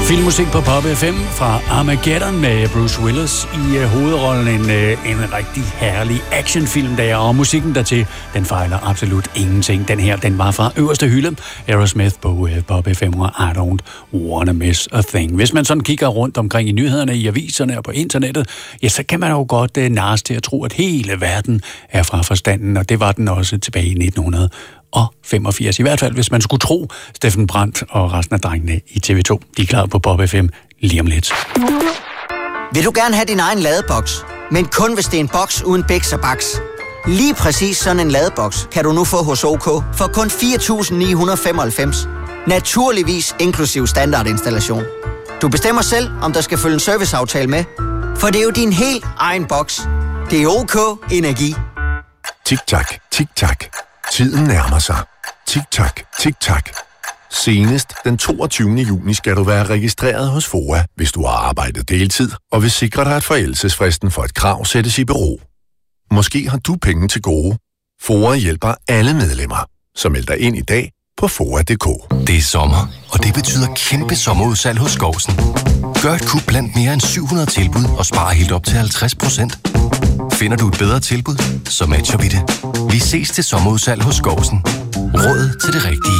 Filmmusik på Pop FM fra Armageddon med Bruce Willis i hovedrollen. En rigtig herlig actionfilm der, og musikken dertil, den fejler absolut ingenting. Den her, den var fra øverste hylde. Aerosmith på Pop FM og I Don't Wanna Miss a Thing. Hvis man sådan kigger rundt omkring i nyhederne, i aviserne og på internettet, ja, så kan man jo godt narres til at tro, at hele verden er fra forstanden, og det var den også tilbage i 1985. I hvert fald, hvis man skulle tro Steffen Brandt og resten af drengene i TV2. De er klar på Pop FM lige om lidt. Vil du gerne have din egen ladeboks, men kun hvis det er en boks uden biks og baks? Lige præcis sådan en ladeboks kan du nu få hos OK for kun 4.995. Naturligvis inklusiv standardinstallation. Du bestemmer selv, om der skal følge en serviceaftale med, for det er jo din helt egen boks. Det er OK Energi. Tik-tak, tik-tak. Tiden nærmer sig. Tik-tak, tik-tak. Senest den 22. juni skal du være registreret hos FOA, hvis du har arbejdet deltid, og vil sikre dig, at forældelsesfristen for et krav sættes i bero. Måske har du penge til gode. FOA hjælper alle medlemmer, så meld dig ind i dag på FOA.dk. Det er sommer, og det betyder kæmpe sommerudsalg hos Skovsen. Gør et kup blandt mere end 700 tilbud og spar helt op til 50%. Finder du et bedre tilbud, så matcher vi det. Vi ses til sommerudsalg hos Skovsen. Råd til det rigtige.